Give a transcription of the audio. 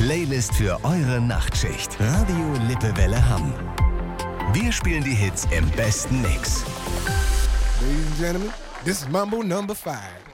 Playlist für eure Nachtschicht. Radio Lippewelle Hamm. Wir spielen die Hits im besten Mix. Ladies and gentlemen, this is Mambo number 5.